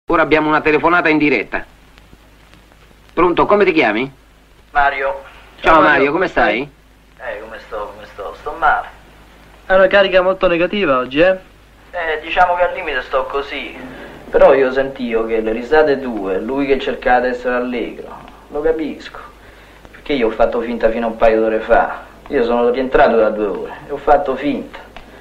Ora abbiamo una telefonata in diretta. Pronto, come ti chiami? Mario. Ciao Mario, come stai? Come sto? Sto male. È una carica molto negativa oggi, eh? Diciamo che al limite sto così. Però io sentivo che le risate tue, lui che cercava di essere allegro, lo capisco. Perché io ho fatto finta fino a un paio d'ore fa. Io sono rientrato da 2 ore e ho fatto finta.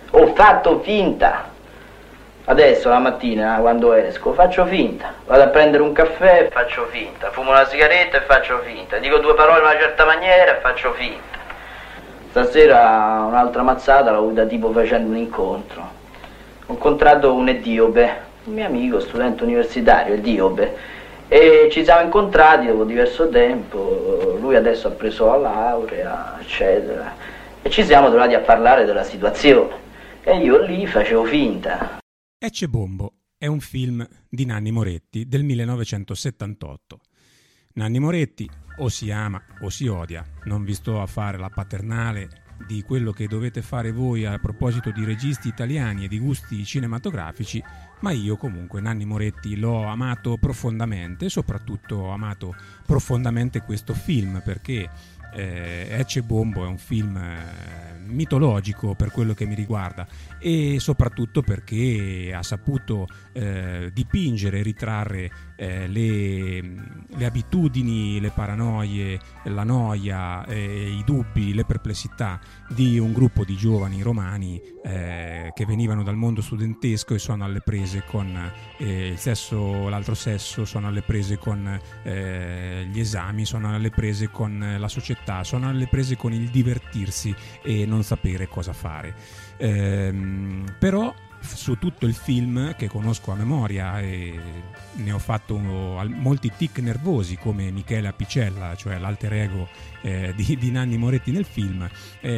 Adesso la mattina quando esco faccio finta. Vado a prendere un caffè e faccio finta. Fumo una sigaretta e faccio finta. Dico 2 parole in una certa maniera e faccio finta. Stasera un'altra mazzata l'ho avuta tipo facendo un incontro. Ho incontrato un etiope, un mio amico, studente universitario, etiope, e ci siamo incontrati dopo diverso tempo. Lui adesso ha preso la laurea, eccetera, e ci siamo trovati a parlare della situazione e io lì facevo finta. Ecce Bombo è un film di Nanni Moretti del 1978. Nanni Moretti o si ama o si odia, non vi sto a fare la paternale di quello che dovete fare voi a proposito di registi italiani e di gusti cinematografici, ma io comunque Nanni Moretti l'ho amato profondamente, soprattutto ho amato profondamente questo film perché Ecce Bombo è un film mitologico per quello che mi riguarda e soprattutto perché ha saputo dipingere e ritrarre le abitudini, le paranoie, la noia, i dubbi, le perplessità di un gruppo di giovani romani che venivano dal mondo studentesco e sono alle prese con il sesso, l'altro sesso, sono alle prese con gli esami, sono alle prese con la società, sono alle prese con il divertirsi e non sapere cosa fare. Però su tutto il film, che conosco a memoria e ne ho fatto molti tic nervosi come Michele Apicella, cioè l'alter ego di Nanni Moretti nel film,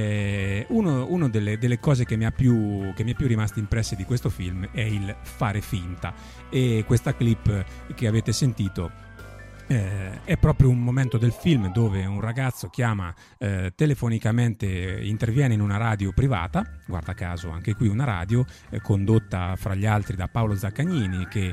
uno delle cose che mi è più rimaste impresse di questo film è il fare finta, e questa clip che avete sentito è proprio un momento del film dove un ragazzo chiama telefonicamente, interviene in una radio privata, guarda caso anche qui una radio condotta fra gli altri da Paolo Zaccagnini, che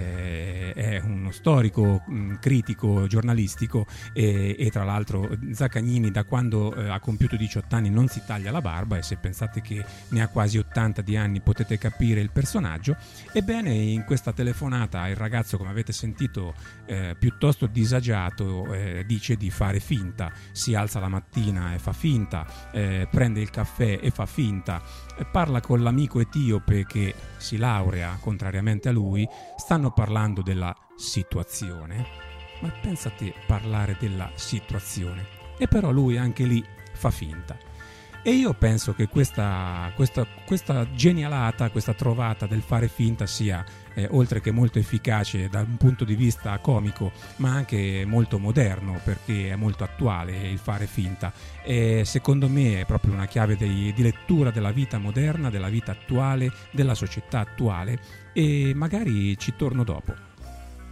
è uno storico critico giornalistico e tra l'altro Zaccagnini da quando ha compiuto 18 anni non si taglia la barba, e se pensate che ne ha quasi 80 di anni potete capire il personaggio. Ebbene, in questa telefonata il ragazzo, come avete sentito, piuttosto disagiato, dice di fare finta, si alza la mattina e fa finta, prende il caffè e fa finta, parla con l'amico etiope che si laurea contrariamente a lui, stanno parlando della situazione, ma pensate, parlare della situazione, e però lui anche lì fa finta. E io penso che questa genialata, questa trovata del fare finta sia oltre che molto efficace da un punto di vista comico, ma anche molto moderno, perché è molto attuale il fare finta, e secondo me è proprio una chiave di lettura della vita moderna, della vita attuale, della società attuale, e magari ci torno dopo.